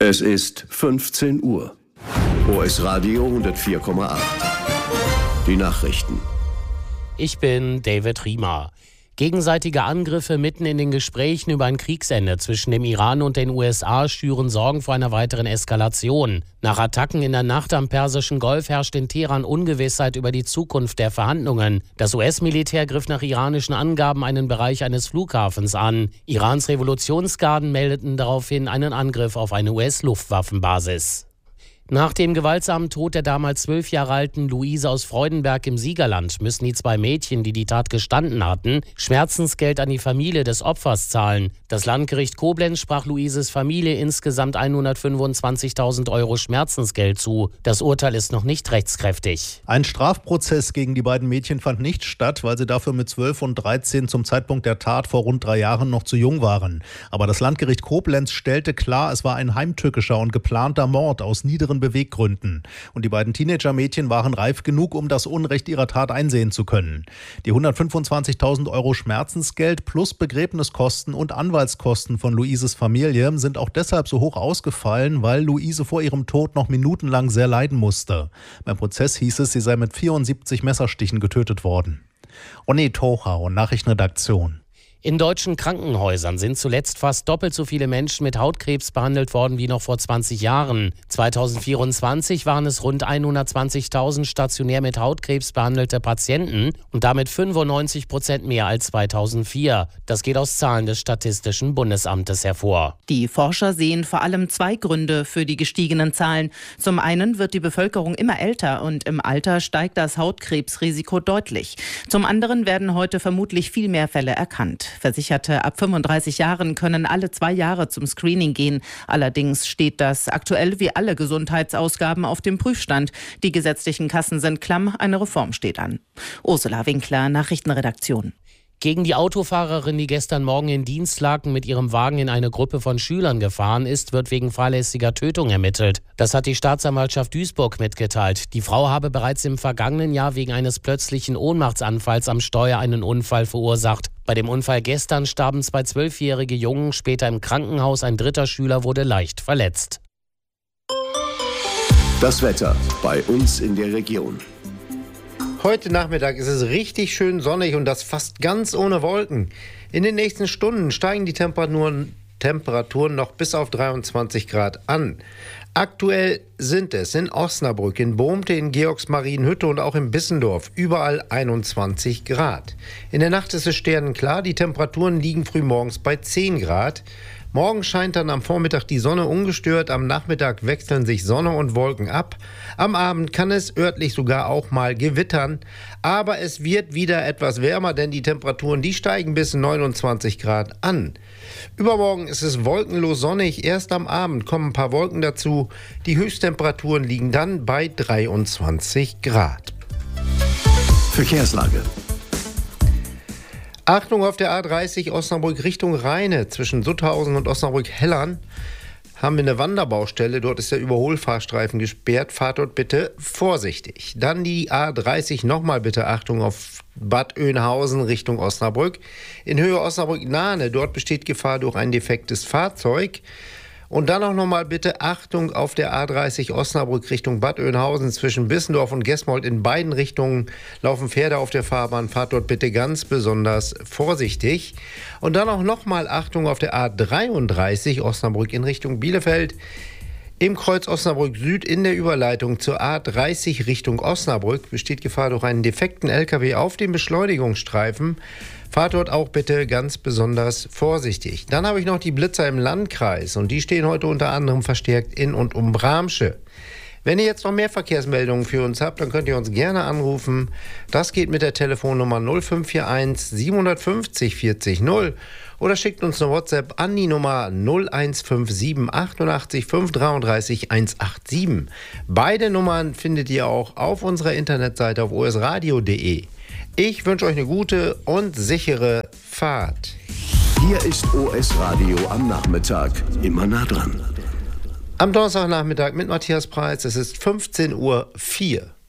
Es ist 15 Uhr. OS Radio 104,8. Die Nachrichten. Ich bin David Riemer. Gegenseitige Angriffe mitten in den Gesprächen über ein Kriegsende zwischen dem Iran und den USA schüren Sorgen vor einer weiteren Eskalation. Nach Attacken in der Nacht am Persischen Golf herrscht in Teheran Ungewissheit über die Zukunft der Verhandlungen. Das US-Militär griff nach iranischen Angaben einen Bereich eines Flughafens an. Irans Revolutionsgarden meldeten daraufhin einen Angriff auf eine US-Luftwaffenbasis. Nach dem gewaltsamen Tod der damals 12 Jahre alten Luise aus Freudenberg im Siegerland müssen die 2 Mädchen, die die Tat gestanden hatten, Schmerzensgeld an die Familie des Opfers zahlen. Das Landgericht Koblenz sprach Luises Familie insgesamt 125.000 € Schmerzensgeld zu. Das Urteil ist noch nicht rechtskräftig. Ein Strafprozess gegen die beiden Mädchen fand nicht statt, weil sie dafür mit 12 und 13 zum Zeitpunkt der Tat vor rund 3 Jahren noch zu jung waren. Aber das Landgericht Koblenz stellte klar, es war ein heimtückischer und geplanter Mord aus niederen Beweggründen. Und die beiden Teenager-Mädchen waren reif genug, um das Unrecht ihrer Tat einsehen zu können. Die 125.000 € Schmerzensgeld plus Begräbniskosten und Anwaltskosten von Luises Familie sind auch deshalb so hoch ausgefallen, weil Luise vor ihrem Tod noch minutenlang sehr leiden musste. Beim Prozess hieß es, sie sei mit 74 Messerstichen getötet worden. Onne Tochau, Nachrichtenredaktion. In deutschen Krankenhäusern sind zuletzt fast doppelt so viele Menschen mit Hautkrebs behandelt worden wie noch vor 20 Jahren. 2024 waren es rund 120.000 stationär mit Hautkrebs behandelte Patienten und damit 95% mehr als 2004. Das geht aus Zahlen des Statistischen Bundesamtes hervor. Die Forscher sehen vor allem 2 Gründe für die gestiegenen Zahlen. Zum einen wird die Bevölkerung immer älter und im Alter steigt das Hautkrebsrisiko deutlich. Zum anderen werden heute vermutlich viel mehr Fälle erkannt. Versicherte ab 35 Jahren können alle 2 Jahre zum Screening gehen. Allerdings steht das aktuell wie alle Gesundheitsausgaben auf dem Prüfstand. Die gesetzlichen Kassen sind klamm, eine Reform steht an. Ursula Winkler, Nachrichtenredaktion. Gegen die Autofahrerin, die gestern Morgen in Dienstlaken mit ihrem Wagen in eine Gruppe von Schülern gefahren ist, wird wegen fahrlässiger Tötung ermittelt. Das hat die Staatsanwaltschaft Duisburg mitgeteilt. Die Frau habe bereits im vergangenen Jahr wegen eines plötzlichen Ohnmachtsanfalls am Steuer einen Unfall verursacht. Bei dem Unfall gestern starben 2 12-jährige Jungen, später im Krankenhaus. Ein 3. Schüler wurde leicht verletzt. Das Wetter bei uns in der Region. Heute Nachmittag ist es richtig schön sonnig und das fast ganz ohne Wolken. In den nächsten Stunden steigen die Temperaturen noch bis auf 23 Grad an. Aktuell sind es in Osnabrück, in Bohmte, in Georgsmarienhütte und auch in Bissendorf überall 21 Grad. In der Nacht ist es sternenklar, die Temperaturen liegen frühmorgens bei 10 Grad. Morgen scheint dann am Vormittag die Sonne ungestört, am Nachmittag wechseln sich Sonne und Wolken ab. Am Abend kann es örtlich sogar auch mal gewittern, aber es wird wieder etwas wärmer, denn die Temperaturen, die steigen bis 29 Grad an. Übermorgen ist es wolkenlos sonnig, erst am Abend kommen ein paar Wolken dazu. Die Höchsttemperaturen liegen dann bei 23 Grad. Verkehrslage. Achtung auf der A30 Osnabrück Richtung Rheine. Zwischen Sutthausen und Osnabrück-Hellern haben wir eine Wanderbaustelle. Dort ist der Überholfahrstreifen gesperrt. Fahrt dort bitte vorsichtig. Dann die A30 nochmal bitte Achtung auf Bad Oeynhausen Richtung Osnabrück. In Höhe Osnabrück-Nahne. Dort besteht Gefahr durch ein defektes Fahrzeug. Und dann auch nochmal bitte Achtung auf der A30 Osnabrück Richtung Bad Oeynhausen zwischen Bissendorf und Gesmold. In beiden Richtungen laufen Pferde auf der Fahrbahn. Fahrt dort bitte ganz besonders vorsichtig. Und dann auch nochmal Achtung auf der A33 Osnabrück in Richtung Bielefeld. Im Kreuz Osnabrück Süd in der Überleitung zur A30 Richtung Osnabrück besteht Gefahr durch einen defekten LKW auf dem Beschleunigungsstreifen. Fahrt dort auch bitte ganz besonders vorsichtig. Dann habe ich noch die Blitzer im Landkreis und die stehen heute unter anderem verstärkt in und um Bramsche. Wenn ihr jetzt noch mehr Verkehrsmeldungen für uns habt, dann könnt ihr uns gerne anrufen. Das geht mit der Telefonnummer 0541 750 40 0 oder schickt uns eine WhatsApp an die Nummer 0157 88 533 187. Beide Nummern findet ihr auch auf unserer Internetseite auf osradio.de. Ich wünsche euch eine gute und sichere Fahrt. Hier ist OS Radio am Nachmittag. Immer nah dran. Am Donnerstagnachmittag mit Matthias Preitz. Es ist 15:04 Uhr.